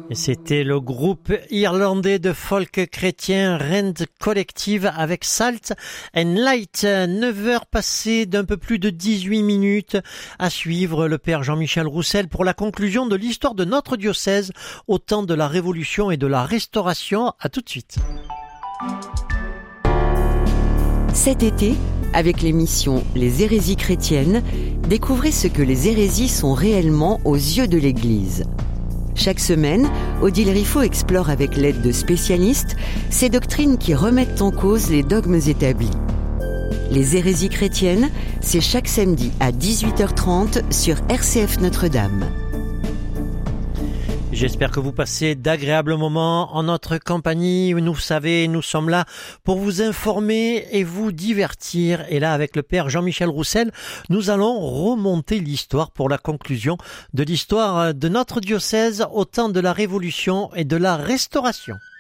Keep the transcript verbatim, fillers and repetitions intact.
Et c'était le groupe irlandais de folk chrétien Rend Collective avec Salt and Light. neuf heures passées d'un peu plus de dix-huit minutes. À suivre le père Jean-Michel Roussel pour la conclusion de l'histoire de notre diocèse au temps de la Révolution et de la Restauration. À tout de suite. Cet été, avec l'émission Les hérésies chrétiennes, découvrez ce que les hérésies sont réellement aux yeux de l'Église. Chaque semaine, Odile Riffaut explore avec l'aide de spécialistes ces doctrines qui remettent en cause les dogmes établis. Les hérésies chrétiennes, c'est chaque samedi à dix-huit heures trente sur R C F Notre-Dame. J'espère que vous passez d'agréables moments en notre compagnie. Nous savez, nous sommes là pour vous informer et vous divertir. Et là, avec le père Jean-Michel Roussel, nous allons remonter l'histoire pour la conclusion de l'histoire de notre diocèse au temps de la Révolution et de la Restauration.